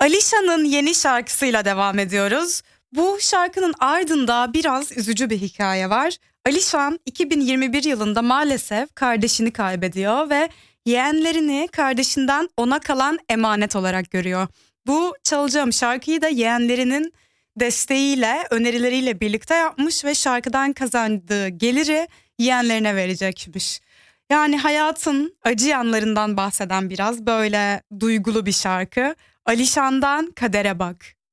Alişan'ın yeni şarkısıyla devam ediyoruz. Bu şarkının ardında biraz üzücü bir hikaye var. Alişan 2021 yılında maalesef kardeşini kaybediyor ve yeğenlerini kardeşinden ona kalan emanet olarak görüyor. Bu çalacağım şarkıyı da yeğenlerinin desteğiyle, önerileriyle birlikte yapmış ve şarkıdan kazandığı geliri yeğenlerine verecekmiş. Yani hayatın acı yanlarından bahseden biraz böyle duygulu bir şarkı. Alişan'dan Kadere Bak.